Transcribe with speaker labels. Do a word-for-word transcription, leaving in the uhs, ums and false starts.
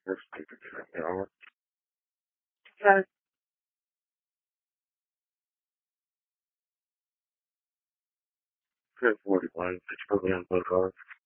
Speaker 1: Let's take a second hour. Okay. ten forty-one, six million Boulevard.